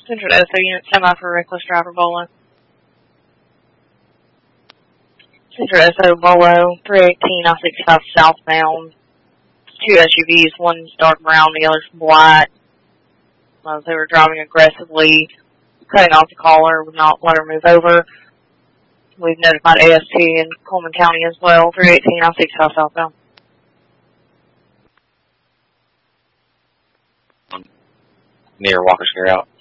Central SO unit semi for reckless driver Bolo. Central SO Bolo, 318 I-65 southbound. 2 SUVs, one's dark brown, the other's black. They were driving aggressively, cutting off the caller, would not let her move over. We've notified AST in Coleman County as well, 318 I-65 southbound. Near Walker Scare Out.